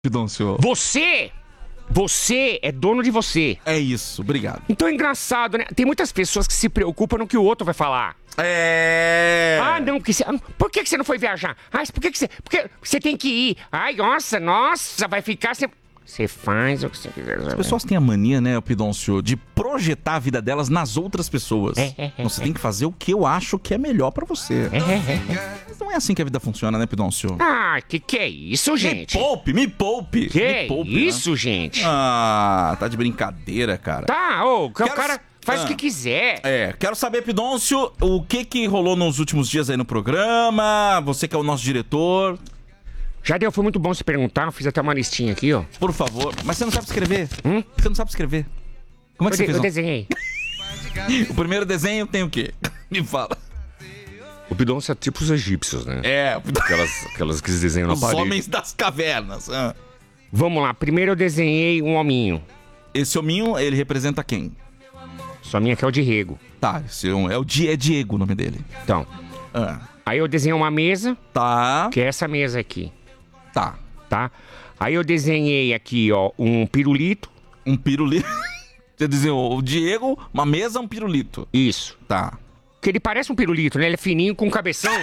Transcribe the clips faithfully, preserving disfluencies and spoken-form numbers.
Pidoncio. Você, você é dono de você. É isso, obrigado. Então é engraçado, né? Tem muitas pessoas que se preocupam no que o outro vai falar. É... Ah, não, porque você... Por que que você não foi viajar? Ah, por que que você... Porque você tem que ir. Ai, nossa, nossa, vai ficar... Você, você faz o que você quiser. As pessoas têm a mania, né, Pidoncio, de projetar a vida delas nas outras pessoas. É, é, é, você é. tem que fazer o que eu acho que é melhor pra você. É, é, é. Mas não é assim que a vida funciona, né, Pidoncio? Ah, que que é isso, gente? Me poupe, me poupe. Que me poupe, isso, né? gente? Ah, tá de brincadeira, cara. Tá, ô, o Quero- cara faz Ah. o que quiser. É, quero saber, Pidoncio, o que que rolou nos últimos dias aí no programa, você que é o nosso diretor, Jadeu, foi muito bom você perguntar, eu fiz até uma listinha aqui, ó. por favor. Mas você não sabe escrever? Hum? Você não sabe escrever? Como é que Eu, você de- fez? eu um- desenhei. O primeiro desenho tem o quê? Me fala. O Pidoncio é tipo os egípcios, né? É, Aquelas, aquelas que se desenham na os parede. homens das cavernas. Ah. Vamos lá, primeiro eu desenhei um hominho. Esse hominho, ele representa quem? Só minha que é o de rego. Tá, esse é, um- é o Di- é Diego o nome dele. Então, Ah. aí eu desenhei uma mesa, Tá, que é essa mesa aqui, tá. tá? Aí eu desenhei aqui, ó, um pirulito. Um pirulito. Você desenhou o Diego, uma mesa, um pirulito. Isso. Tá. Que ele parece um pirulito, né? Ele é fininho com um cabeção.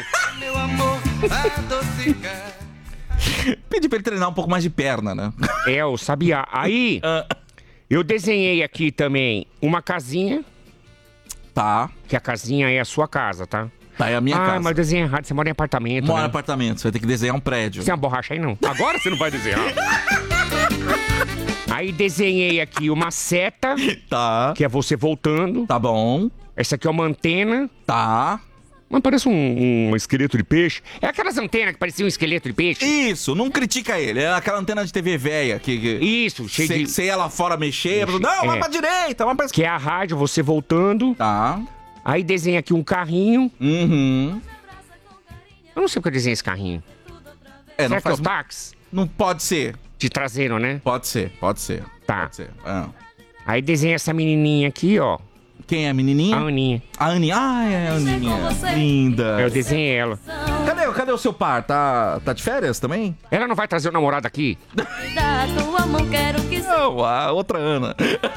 Pedi pra ele treinar um pouco mais de perna, né? É, o sabiá. Aí, Ah. eu desenhei aqui também uma casinha, Tá. que a casinha é a sua casa, tá? Tá, é a minha ah, casa. mas eu desenhei errado, você mora em apartamento, Mora em né? apartamento, você vai ter que desenhar um prédio. Você tem uma borracha aí, não? Agora você não vai desenhar. Aí desenhei aqui uma seta, Tá. que é você voltando. Tá bom. Essa aqui é uma antena. Tá. Mas parece um, um esqueleto de peixe. É aquelas antenas que pareciam um esqueleto de peixe. Isso, não critica ele. É aquela antena de T V velha que. que Isso, cheio Você de... você ia lá fora mexer, a pessoa, não, vai É. pra direita, vai pra esquerda. Que é a rádio, você voltando. Tá. Aí desenha aqui um carrinho. Uhum. Eu não sei porque eu desenhei esse carrinho. É, Será não que é faz. o táxi? Não pode ser. De traseiro, né? Pode ser, pode ser. Tá. Pode ser. Ah. Aí desenha essa menininha aqui, ó. Quem é a menininha? A Aninha. A Aninha. Ah, é a Aninha. Linda. Eu desenhei ela. Cadê, cadê o seu par? Tá, tá de férias também? Ela não vai trazer o namorado aqui? Da tua mão quero que Não, a outra Ana.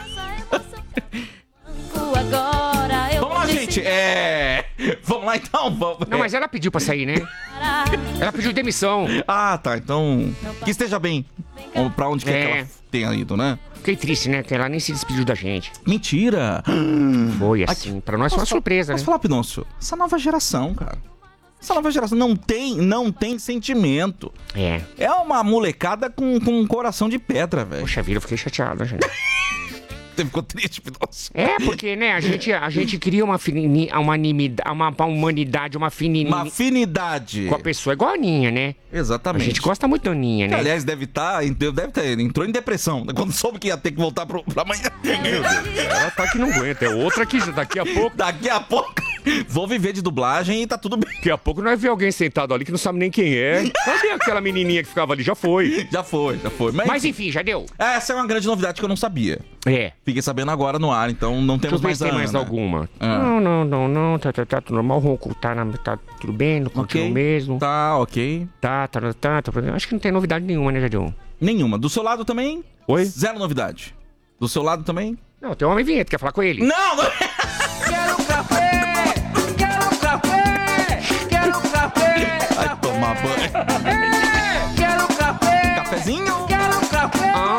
agora eu Vamos lá, vou te gente. É. Vamos lá então. Vamos. Não, mas ela pediu pra sair, né? ensinar. Ela pediu demissão. Ah, tá. Então. Que esteja bem. Ou pra onde quer É. que ela tenha ido, né? Fiquei triste, né? Que ela nem se despediu da gente. Mentira. Foi assim. Pra nós foi uma Posso surpresa, Posso né? falar, Pidoncio? Essa nova geração, cara. Essa nova geração não tem, não tem sentimento. É. É uma molecada com, com um coração de pedra, velho. Poxa vida, eu fiquei chateado, gente. Você ficou triste, Pidoncio? É, porque, né, a gente, a gente cria uma, fini, uma, animida- uma, uma humanidade, uma afinidade Uma afinidade. com a pessoa, igual a Aninha, né? A Exatamente. gente gosta muito da Aninha, né? Aliás, deve estar. deve ter, entrou em depressão. Quando soube que ia ter que voltar pro, pra amanhã. Meu Deus, ela tá que não aguenta. É outra que daqui a pouco. Daqui a pouco vou viver de dublagem e tá tudo bem. Daqui a pouco nós vemos alguém sentado ali que não sabe nem quem é. Cadê aquela menininha que ficava ali? Já foi. Já foi, já foi. Mas, Mas enfim, já deu. essa é uma grande novidade que eu não sabia. É. Fiquei sabendo agora no ar, então não Deixa eu temos ver mais se tem a mais Ana. alguma. Ah. Não, não, não, não. Tá, tá, tá tudo normal. O ronco tá, na, tá tudo bem, não continua Ok. mesmo. Tá, ok. Tá, tá, tá, tá, tá. Acho que não tem novidade nenhuma, né, Jadion? Nenhuma. Do seu lado também? Oi? Zero novidade. Do seu lado também? Não, tem um homem vinheta, quer falar com ele? Não! não... Quero um café! Quero um café! Quero um café! Vai tomar banho. Quero um café! Cafezinho?